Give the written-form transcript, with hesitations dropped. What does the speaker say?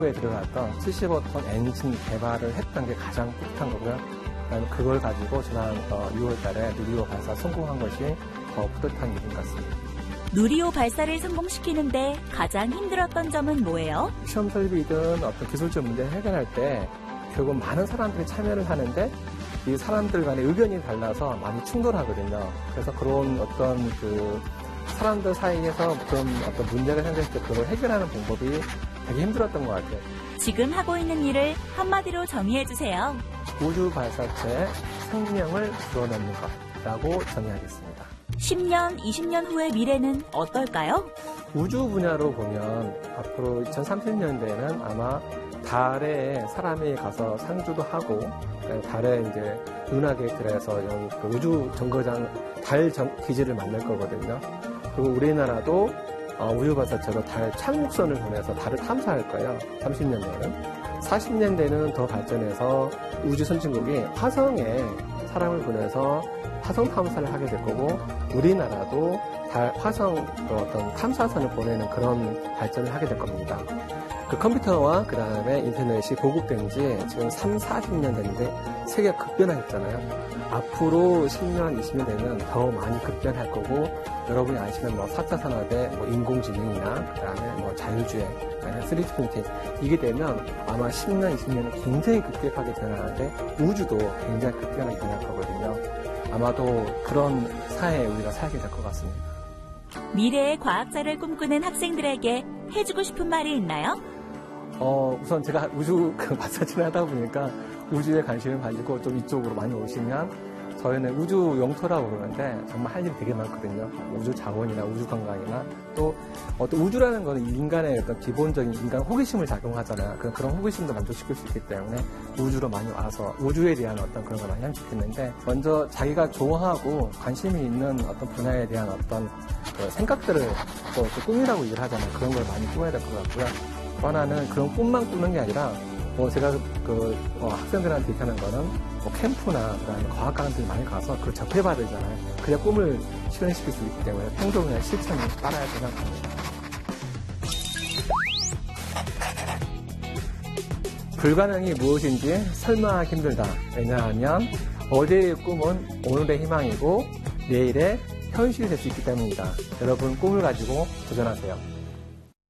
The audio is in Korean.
에 들어갔던 75톤 엔진 개발을 했던 게 가장 뿌듯한 거고요. 그걸 가지고 지난 6월 달에 누리호 발사 성공한 것이 더 뿌듯한 일인 것 같습니다. 누리호 발사를 성공시키는데 가장 힘들었던 점은 뭐예요? 시험 설비든 어떤 기술적 문제를 해결할 때 결국 많은 사람들이 참여를 하는데 이 사람들 간의 의견이 달라서 많이 충돌하거든요. 그래서 그런 어떤 사람들 사이에서 그런 어떤 문제가 생겼을 때 그걸 해결하는 방법이 되게 힘들었던 것 같아요. 지금 하고 있는 일을 한마디로 정의해주세요. 우주 발사체의 생명을 불어넣는 것이라고 정의하겠습니다. 10년, 20년 후의 미래는 어떨까요? 우주 분야로 보면 앞으로 2030년대에는 아마 달에 사람이 가서 상주도 하고 달에 이제 은하계 들어서 우주 정거장 달 기지를 만들 거거든요. 그리고 우리나라도 우주 발사체로 달 착륙선을 보내서 달을 탐사할 거예요. 30년대에는. 40년대는 더 발전해서 우주 선진국이 화성에 사람을 보내서 화성 탐사를 하게 될 거고 우리나라도 화성 어떤 탐사선을 보내는 그런 발전을 하게 될 겁니다. 그 컴퓨터와 그 다음에 인터넷이 보급된 지 지금 40년 됐는데 세계가 급변하겠잖아요. 앞으로 10년, 20년 되면 더 많이 급변할 거고 여러분이 아시는 4차 산업의 인공지능이나 그 다음에 자율주행, 3D 프린팅 이게 되면 아마 10년, 20년은 굉장히 급격하게 변하는데 우주도 굉장히 급변하게 변할 거거든요. 아마도 그런 사회에 우리가 살게 될 것 같습니다. 미래의 과학자를 꿈꾸는 학생들에게 해주고 싶은 말이 있나요? 우선 제가 우주 발사체를 하다 보니까 우주에 관심을 가지고 좀 이쪽으로 많이 오시면 저희는 우주 영토라고 그러는데 정말 할 일이 되게 많거든요. 우주 자원이나 우주 관광이나 또 어떤 우주라는 거는 인간의 어떤 기본적인 인간 호기심을 작용하잖아요. 그런 호기심도 만족시킬 수 있기 때문에 우주로 많이 와서 우주에 대한 어떤 그런 걸 많이 하면 좋겠는데 먼저 자기가 좋아하고 관심이 있는 어떤 분야에 대한 어떤 생각들을 또 꿈이라고 얘기를 하잖아요. 그런 걸 많이 꾸며야 될 것 같고요. 또 하나는 그런 꿈만 꾸는 게 아니라 제가 학생들한테 얘기하는 거는 캠프나 그다음에 과학관들 많이 가서 그걸 접해봐야 되잖아요. 그래야 꿈을 실현시킬 수 있기 때문에 평소 그냥 실천이 따라야 생각합니다. 불가능이 무엇인지 설명하기 힘들다. 왜냐하면 어제의 꿈은 오늘의 희망이고 내일의 현실이 될 수 있기 때문입니다. 여러분 꿈을 가지고 도전하세요.